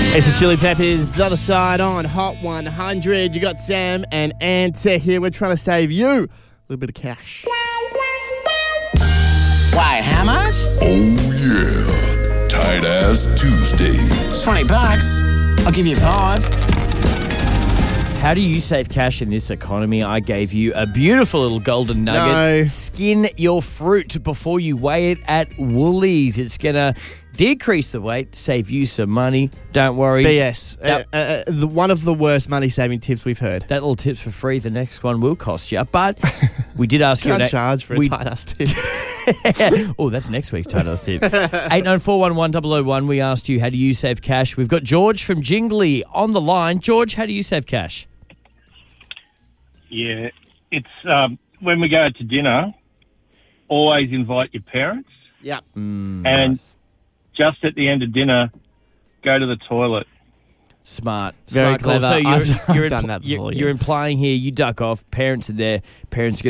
It's the Chili Peppers, other side on Hot 100. You got Sam and Anta here. We're trying to save you a little bit of cash. Why, how much? Oh yeah, Tight Ass Tuesdays. $20. I'll give you 5. How do you save cash in this economy? I gave you a beautiful little golden nugget. No. Skin your fruit before you weigh it at Woolies. It's going to decrease the weight, save you some money. Don't worry. BS. One of the worst money-saving tips we've heard. That little tip's for free. The next one will cost you. But we did ask you... Can't charge for a tight ass tip. Oh, that's next week's tight ass tip. 89411001. We asked you, how do you save cash? We've got George from Jingly on the line. George, how do you save cash? Yeah, it's when we go to dinner, always invite your parents. Yep. And Nice. just at the end of dinner, go to the toilet. Smart. Very Smart call. clever. So I've done that before, You're yeah. implying here you duck off. Parents are there. Parents are